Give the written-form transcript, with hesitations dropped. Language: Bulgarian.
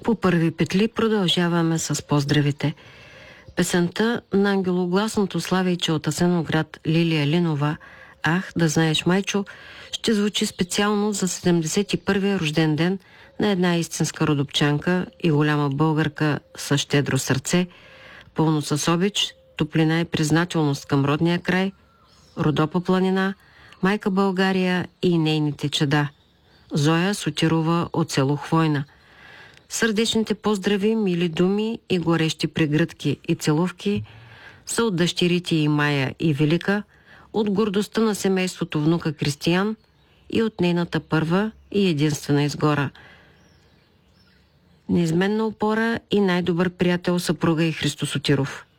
По първи петли продължаваме с поздравите. Песента на ангелогласното славейче от Асеноград Лилия Линова «Ах, да знаеш, майчо» ще звучи специално за 71-я рожден ден на една истинска родопчанка и голяма българка с щедро сърце, пълно с обич, топлина и признателност към родния край, Родопа планина, майка България и нейните чада. Зоя Сотирова от село Хвойна. Сърдечните поздрави, мили думи и горещи прегръдки и целувки са от дъщерите и Мая и Велика, от гордостта на семейството внука Кристиян и от нейната първа и единствена изгора. Неизменна опора и най-добър приятел съпруга и Христо Сотиров.